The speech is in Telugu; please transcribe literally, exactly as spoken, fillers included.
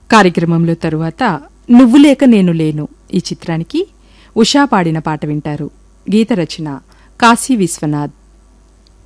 కార్యక్రమంలో తరువాత నువ్వు లేక నేను లేను ఈ చిత్రానికి ఉషా పాడిన పాట వింటారు. గీత రచన కాశీ విశ్వనాథ్.